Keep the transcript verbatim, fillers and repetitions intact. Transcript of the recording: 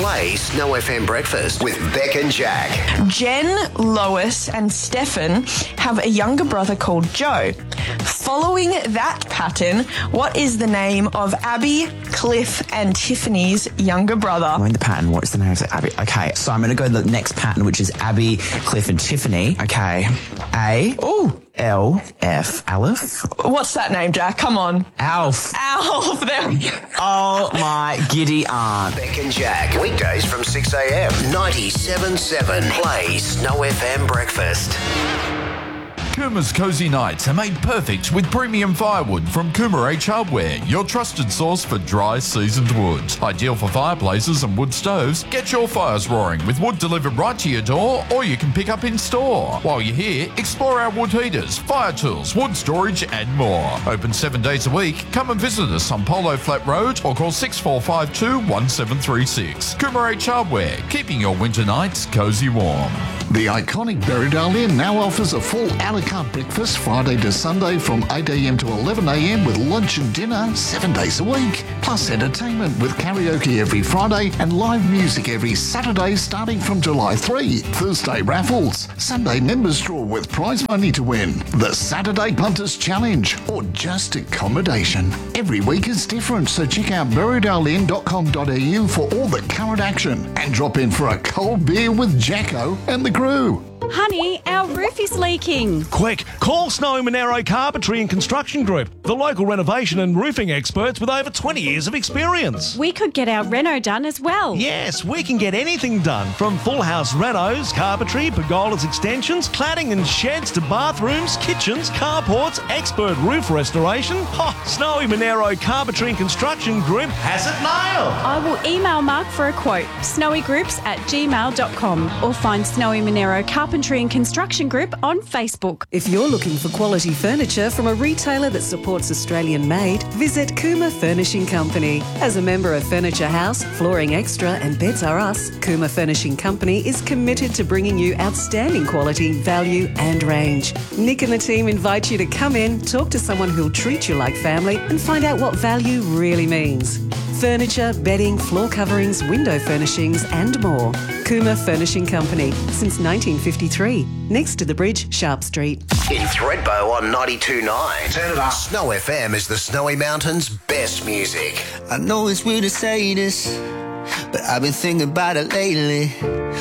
Play Snow F M Breakfast with Beck and Jack. Jen, Lois and Stefan have a younger brother called Joe. Following that pattern, what is the name of Abby, Cliff and Tiffany's younger brother? Following the pattern, what is the name of Abby? Okay, so I'm going to go to the next pattern, which is Abby, Cliff and Tiffany. Okay. A. Ooh. L. F. Aleph. What's that name, Jack? Come on. Alf. Alf. There we go. Oh, my giddy aunt. Beck and Jack. Weekdays from six a.m. ninety-seven point seven. Play Snow F M Breakfast. Coomer's Cozy Nights are made perfect with premium firewood from Coomer H Hardware, your trusted source for dry, seasoned wood. Ideal for fireplaces and wood stoves, get your fires roaring with wood delivered right to your door, or you can pick up in store. While you're here, explore our wood heaters, fire tools, wood storage and more. Open seven days a week. Come and visit us on Polo Flat Road or call six four five two, one seven three six. Coomer H Hardware, keeping your winter nights cozy warm. The iconic Berrydale Inn now offers a full a la carte breakfast Friday to Sunday from eight a.m. to eleven a.m. with lunch and dinner seven days a week. Plus entertainment with karaoke every Friday and live music every Saturday starting from July third. Thursday raffles, Sunday members draw with prize money to win, the Saturday Punters Challenge, or just accommodation. Every week is different, so check out berrydale inn dot com dot a u for all the current action and drop in for a cold beer with Jacko and the crew. Honey, our roof is leaking. Quick, call Snowy Monaro Carpentry and Construction Group, the local renovation and roofing experts with over twenty years of experience. We could get our reno done as well. Yes, we can get anything done, from full house renos, carpentry, pergolas, extensions, cladding and sheds to bathrooms, kitchens, carports, expert roof restoration. Oh, Snowy Monaro Carpentry and Construction Group has it nailed. I will email Mark for a quote, snowygroups at gmail dot com, or find Snowy Monaro Carpentry and Construction Group on Facebook. If you're looking for quality furniture from a retailer that supports Australian made, visit Coomer Furnishing Company. As a member of Furniture House, Flooring Extra and Beds R Us, Coomer Furnishing Company is committed to bringing you outstanding quality, value and range. Nick and the team invite you to come in, talk to someone who'll treat you like family and find out what value really means. Furniture, bedding, floor coverings, window furnishings and more. Coomer Furnishing Company, since nineteen fifty-three. Next to the bridge, Sharp Street. In Thredbo on ninety-two point nine. Turn it up. Snow F M is the Snowy Mountains' best music. I know it's weird to say this, but I've been thinking about it lately.